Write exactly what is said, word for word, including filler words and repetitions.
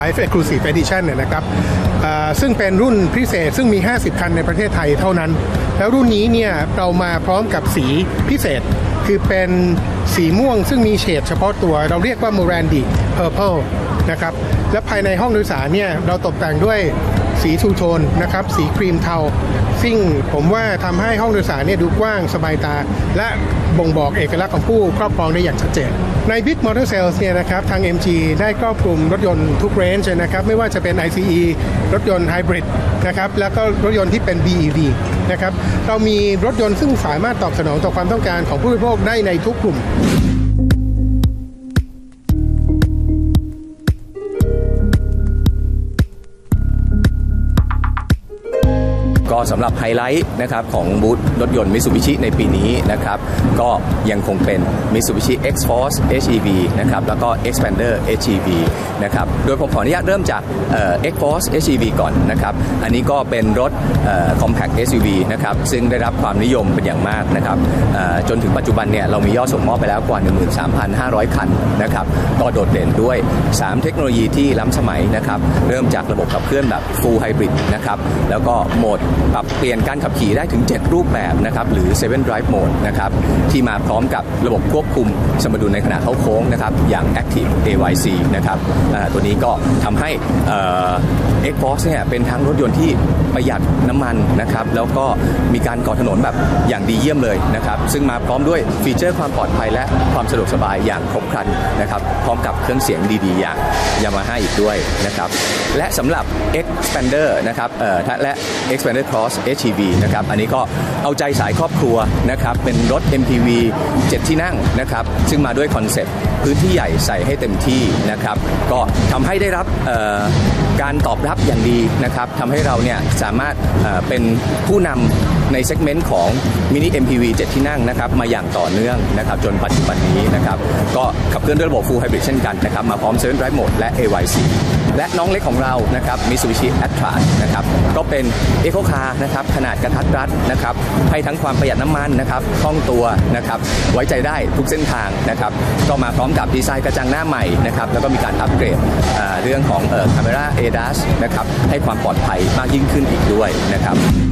Life Exclusive Edition เนี่ยนะครับซึ่งเป็นรุ่นพิเศษซึ่งมีห้าสิบคันในประเทศไทยเท่านั้นแล้วรุ่นนี้เนี่ยเรามาพร้อมกับสีพิเศษคือเป็นสีม่วงซึ่งมีเฉดเฉพาะตัวเราเรียกว่า Morandi Purple นะครับและภายในห้องโดยสารเนี่ยเราตกแต่งด้วยสีทูโทนนะครับสีครีมเทาซึ่งผมว่าทำให้ห้องโดยสารเนี่ยดูกว้างสบายตาและบ่งบอกเอกลักษณ์ของผู้ครอบครองได้อย่างชัดเจนใน Big Motor Sales เนี่ยนะครับทาง เอ็ม จี ได้ครอบคลุมรถยนต์ทุกเรนจ์นะครับไม่ว่าจะเป็น ไอ ซี อี รถยนต์ไฮบริดนะครับแล้วก็รถยนต์ที่เป็น บี อี วี นะครับเรามีรถยนต์ซึ่งสามารถตอบสนองต่อความต้องการของผู้บริโภคได้ในทุกกลุ่มก็สำหรับไฮไลท์นะครับของบูธรถยนต์ Mitsubishi ในปีนี้นะครับก็ยังคงเป็น Mitsubishi X-Force เอช อี วี นะครับแล้วก็ Xpander เอช อี วี นะครับโดยผมขออนุญาตเริ่มจาก X-Force เอช อี วี ก่อนนะครับอันนี้ก็เป็นรถ Compact เอส ยู วี นะครับซึ่งได้รับความนิยมเป็นอย่างมากนะครับจนถึงปัจจุบันเนี่ยเรามียอดส่งมอบไปแล้วกว่า หนึ่งหมื่นสามพันห้าร้อย คันนะครับก็โดดเด่นด้วยสามเทคโนโลยีที่ล้ำสมัยนะครับเริ่มจากระบบขับเคลื่อนแบบ Full Hybrid นะครับแล้วก็โหมดปรับเปลี่ยนการขับขี่ได้ถึงเจ็ดรูปแบบนะครับหรือ เซเว่น Drive Mode นะครับที่มาพร้อมกับระบบควบคุมสมดุลในขณะเข้าโค้งนะครับอย่าง Active เอ วาย ซี นะครับตัวนี้ก็ทำให้ X-Force เนี่ยเป็นทั้งรถยนต์ที่ประหยัดน้ำมันนะครับแล้วก็มีการก่อถนนแบบอย่างดีเยี่ยมเลยนะครับซึ่งมาพร้อมด้วยฟีเจอร์ความปลอดภัยและความสะดวกสบายอย่างครบครันนะครับพร้อมกับเครื่องเสียงดีๆอย่าง Yamaha อีกด้วยนะครับและสำหรับ Xpander นะครับเอ่อและ Xpander Cross เอช อี วี นะครับอันนี้ก็เอาใจสายครอบครัวนะครับเป็นรถ เอ็ม พี วี เจ็ดที่นั่งนะครับซึ่งมาด้วยคอนเซ็ปต์พื้นที่ใหญ่ใส่ให้เต็มที่นะครับก็ทำให้ได้รับการตอบรับอย่างดีนะครับทำให้เราเนี่ยสามารถเป็นผู้นำในเซกเมนต์ของมินิ เอ็ม พี วี เจ็ดที่นั่งนะครับมาอย่างต่อเนื่องนะครับจนปัจจุบันนี้นะครับก็ขับเคลื่อนด้วยระบบ Full Hybrid เช่นกันนะครับมาพร้อม เซเว่น Drive Mode และ เอ วาย ซี และน้องเล็กของเรานะครับ Mitsubishi Attrage นะครับก็เป็น Eco Car นะครับขนาดกระทัดรัดนะครับให้ทั้งความประหยัดน้ำมันนะครับคล่องตัวนะครับไว้ใจได้ทุกเส้นทางนะครับก็มาพร้อมกับดีไซน์กระจังหน้าใหม่นะครับแล้วก็มีการอัปเกรดเรื่องของเอ่อ Camera เอ ดัส นะครับให้ความปลอดภัยมากยิ่งขึ้นอีกด้วยนะครับ